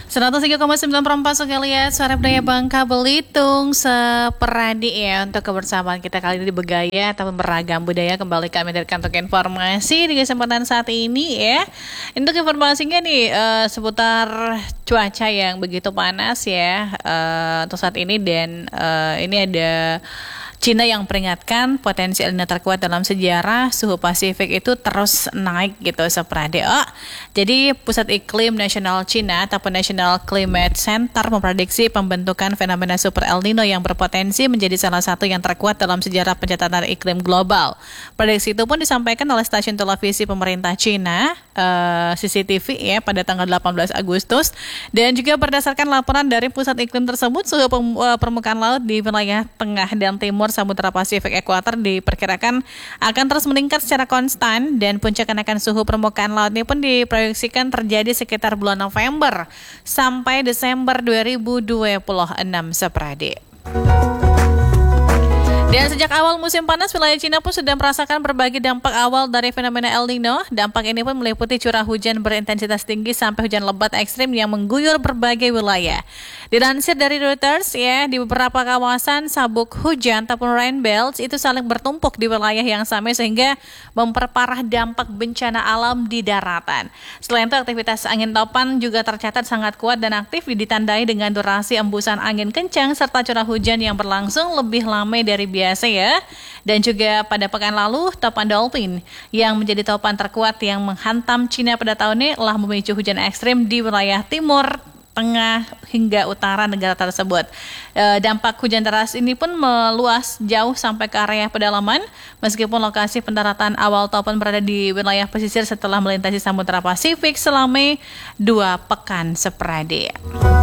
103,9 sekalian suara budaya Bangka Belitung seperadi ya untuk kebersamaan kita kali ini di Begaya ataupun beragam budaya. Kembali kami dari kantor informasi di kesempatan saat ini ya. Untuk informasinya nih seputar cuaca yang begitu panas ya untuk saat ini, dan ini ada Cina yang peringatkan potensi El Nino terkuat dalam sejarah, suhu Pasifik itu terus naik gitu seperade. Jadi Pusat Iklim Nasional Cina ataupun National Climate Center memprediksi pembentukan fenomena Super El Nino yang berpotensi menjadi salah satu yang terkuat dalam sejarah pencatatan iklim global. Prediksi itu pun disampaikan oleh stasiun televisi pemerintah Cina, CCTV ya, pada tanggal 18 Agustus. Dan juga berdasarkan laporan dari pusat iklim tersebut, suhu permukaan laut di wilayah tengah dan timur Samudra Pasifik Ekuator diperkirakan akan terus meningkat secara konstan, dan puncak kenaikan suhu permukaan laut ini pun diproyeksikan terjadi sekitar bulan November sampai Desember 2026 seperade. Dan sejak awal musim panas, wilayah Cina pun sudah merasakan berbagai dampak awal dari fenomena El Nino. Dampak ini pun meliputi curah hujan berintensitas tinggi sampai hujan lebat ekstrim yang mengguyur berbagai wilayah. Dilansir dari Reuters ya, di beberapa kawasan sabuk hujan ataupun rain belts itu saling bertumpuk di wilayah yang sama sehingga memperparah dampak bencana alam di daratan. Selain itu, aktivitas angin topan juga tercatat sangat kuat dan aktif, ditandai dengan durasi embusan angin kencang serta curah hujan yang berlangsung lebih lama dari biasa ya. Dan juga pada pekan lalu, topan Dolphin yang menjadi topan terkuat yang menghantam Cina pada tahun ini telah memicu hujan ekstrim di wilayah timur, tengah hingga utara negara tersebut. Dampak hujan deras ini pun meluas jauh sampai ke area pedalaman, meskipun lokasi pendaratan awal topan berada di wilayah pesisir setelah melintasi Samudra Pasifik selama 2 pekan seperade.